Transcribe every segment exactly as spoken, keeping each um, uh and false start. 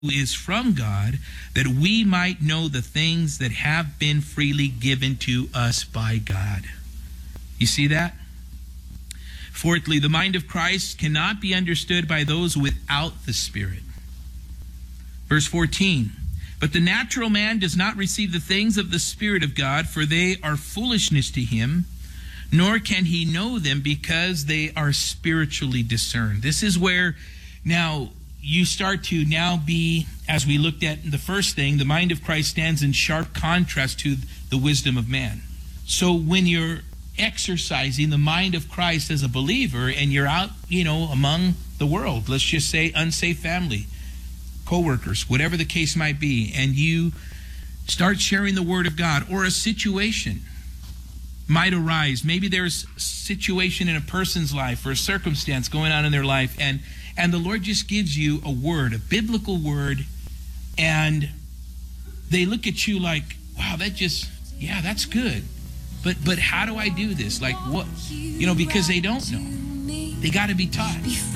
is from God, that we might know the things that have been freely given to us by God. You see that? Fourthly, the mind of Christ cannot be understood by those without the Spirit. Verse fourteen, but the natural man does not receive the things of the Spirit of God, for they are foolishness to him, nor can he know them because they are spiritually discerned. This is where now you start to now be, as we looked at the first thing, the mind of Christ stands in sharp contrast to the wisdom of man. So when you're exercising the mind of Christ as a believer and you're out, you know, among the world, let's just say unsafe family, co-workers, whatever the case might be, and you start sharing the word of God, or a situation might arise. Maybe there's a situation in a person's life or a circumstance going on in their life, and and the Lord just gives you a word, a biblical word, and they look at you like, wow, that just, yeah, that's good. But but how do I do this? Like what? You know, because they don't know. They got to be taught.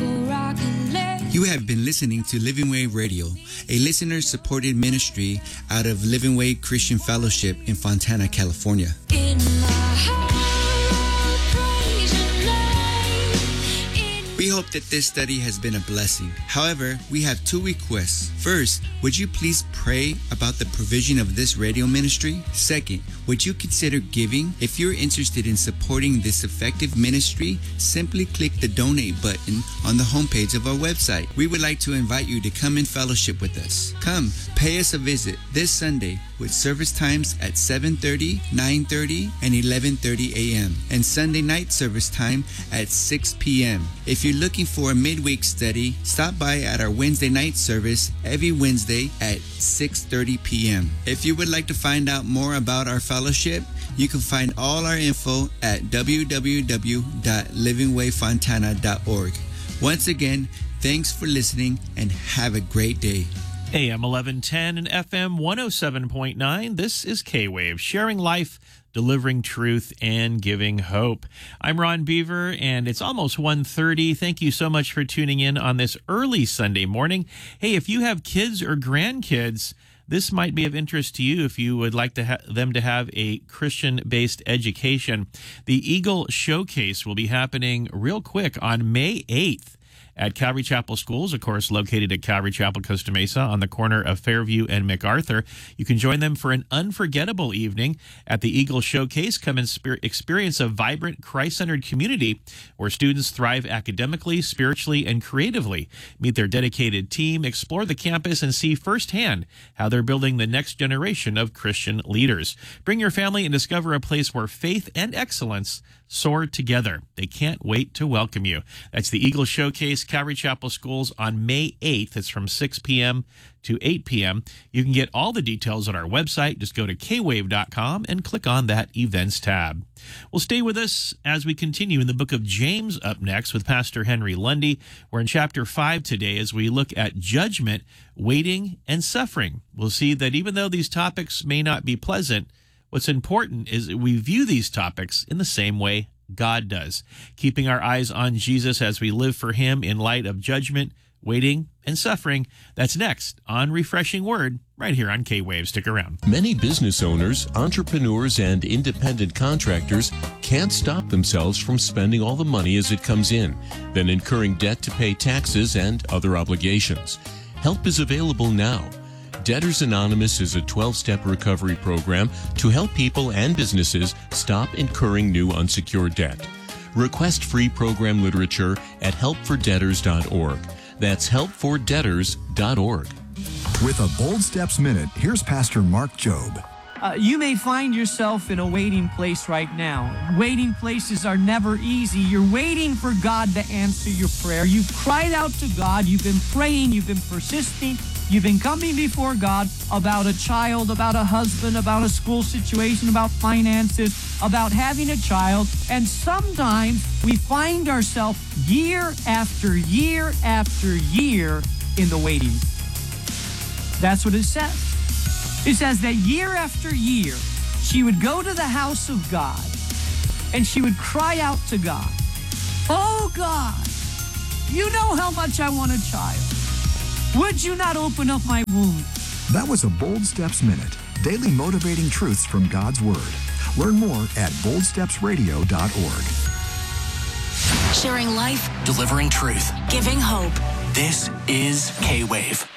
You have been listening to Living Way Radio, a listener-supported ministry out of Living Way Christian Fellowship in Fontana, California. In my heart, praise your name. We hope that this study has been a blessing. However, we have two requests. First, would you please pray about the provision of this radio ministry? Second, would you consider giving? If you're interested in supporting this effective ministry, simply click the donate button on the homepage of our website. We would like to invite you to come in fellowship with us. Come, pay us a visit this Sunday with service times at seven thirty, nine thirty, and eleven thirty a.m. and Sunday night service time at six p.m. If you're looking for a midweek study, stop by at our Wednesday night service every Wednesday at six thirty p.m. If you would like to find out more about our fellowship, you can find all our info at w w w dot living way fontana dot org. Once again, thanks for listening and have a great day. A M eleven ten and F M one oh seven point nine. This is K-Wave, sharing life, delivering truth, and giving hope. I'm Ron Beaver, and it's almost one thirty. Thank you so much for tuning in on this early Sunday morning. Hey, if you have kids or grandkids, this might be of interest to you if you would like to ha- them to have a Christian-based education. The Eagle Showcase will be happening real quick on May eighth. At Calvary Chapel Schools, of course, located at Calvary Chapel, Costa Mesa, on the corner of Fairview and MacArthur. You can join them for an unforgettable evening at the Eagle Showcase. Come and spe- experience a vibrant, Christ-centered community where students thrive academically, spiritually, and creatively. Meet their dedicated team, explore the campus, and see firsthand how they're building the next generation of Christian leaders. Bring your family and discover a place where faith and excellence soar together. They can't wait to welcome you. That's the Eagle Showcase, Calvary Chapel Schools, on May eighth. It's from six p.m. to eight p.m. You can get all the details on our website. Just go to k wave dot com and click on that Events tab. Well, stay with us as we continue in the book of James up next with Pastor Henry Lundy. We're in chapter five today as we look at judgment, waiting, and suffering. We'll see that even though these topics may not be pleasant, what's important is that we view these topics in the same way God does, keeping our eyes on Jesus as we live for him in light of judgment, waiting, and suffering. That's next on Refreshing Word, right here on K-Wave. Stick around. Many business owners, entrepreneurs, and independent contractors can't stop themselves from spending all the money as it comes in, then incurring debt to pay taxes and other obligations. Help is available now. Debtors Anonymous is a twelve-step recovery program to help people and businesses stop incurring new unsecured debt. Request free program literature at help for debtors dot org. That's help for debtors dot org. With a Bold Steps Minute, here's Pastor Mark Jobe. Uh, you may find yourself in a waiting place right now. Waiting places are never easy. You're waiting for God to answer your prayer. You've cried out to God. You've been praying. You've been persisting. You've been coming before God about a child, about a husband, about a school situation, about finances, about having a child. And sometimes we find ourselves year after year after year in the waiting. That's what it says. It says that year after year, she would go to the house of God and she would cry out to God, "Oh God, you know how much I want a child. Would you not open up my womb? That was a Bold Steps Minute, daily motivating truths from God's Word. Learn more at bold steps radio dot org. Sharing life, delivering truth. giving hope. This is K-Wave.